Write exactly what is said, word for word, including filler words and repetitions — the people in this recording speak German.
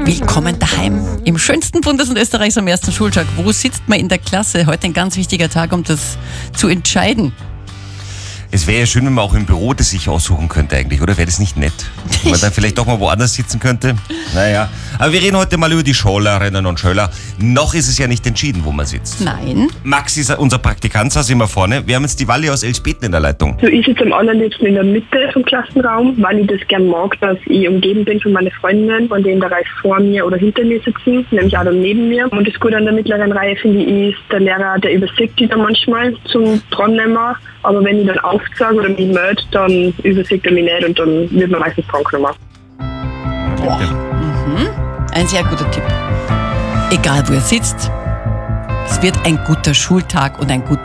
Willkommen daheim im schönsten Bundesland Österreichs am ersten Schultag. Wo sitzt man in der Klasse? Heute ein ganz wichtiger Tag, um das zu entscheiden. Es wäre ja schön, wenn man auch im Büro das sich aussuchen könnte eigentlich, oder? Wäre das nicht nett? Wenn man dann vielleicht doch mal woanders sitzen könnte? Naja, aber wir reden heute mal über die Schülerinnen und Schüler. Noch ist es ja nicht entschieden, wo man sitzt. Nein. Max ist unser Praktikant, saß immer vorne. Wir haben jetzt die Walli aus Elsbeten in der Leitung. So, ich sitze am allerliebsten in der Mitte vom Klassenraum, weil ich das gern mag, dass ich umgeben bin von meinen Freundinnen, von denen der Reihe vor mir oder hinter mir sitzen, nämlich auch dann neben mir. Und das Gute an der mittleren Reihe, finde ich, ist der Lehrer, der übersieht die dann manchmal zum Drannehmen. Aber wenn ich dann aufsage oder mich melde, dann übersieht er mich nicht und dann wird man meistens dran genommen. Boah. Mhm. Ein sehr guter Tipp. Egal, wo ihr sitzt, es wird ein guter Schultag und ein guter